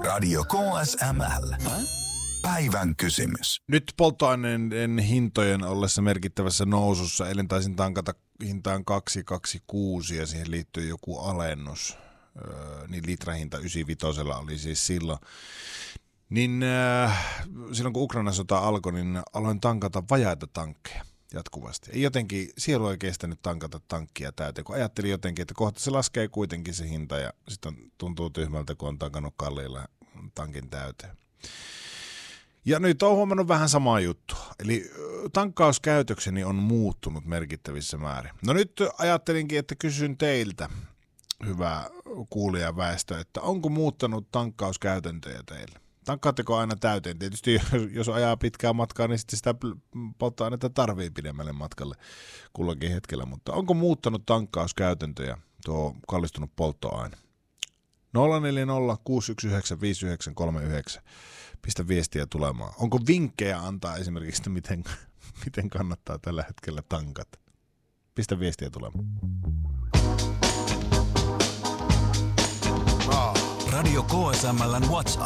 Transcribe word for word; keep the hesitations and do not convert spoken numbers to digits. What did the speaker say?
Radio K S M L. Päivän kysymys. Nyt polttoaineiden hintojen ollessa merkittävässä nousussa, eilen taisin tankata hintaan kaksi kaksikymmentäkuusi ja siihen liittyy joku alennus. Öö, niin litrahinta yhdeksänkymmentäviisi oli siis silloin. Niin äh, silloin kun Ukrainan sota alkoi, niin aloin tankata vajaita tankkeja jatkuvasti. Ei jotenkin, sielu ei kestänyt tankata tankkia täyteen, kun ajattelin jotenkin, että kohta se laskee kuitenkin se hinta ja sitten tuntuu tyhmältä, kun on tankannut kalliilla tankin täyteen. Ja nyt on huomannut vähän samaa juttua. Eli tankkauskäytökseni on muuttunut merkittävissä määrin. No nyt ajattelinkin, että kysyn teiltä, hyvä kuulijaväestö, että onko muuttanut tankkauskäytäntöjä teille? Tankkaatteko aina täyteen? Tietysti jos ajaa pitkää matkaa, niin sitten sitä polttoainetta tarvii pidemmälle matkalle kullakin hetkellä. Mutta onko muuttanut tankkauskäytäntöjä tuo kallistunut polttoaine? nolla neljä nolla kuusi yksi yhdeksän viisi yhdeksän kolme yhdeksän. Pistä viestiä tulemaan. Onko vinkkejä antaa esimerkiksi, että miten, miten kannattaa tällä hetkellä tankata? Pistä viestiä tulemaan. Radio K S M L:n WhatsApp.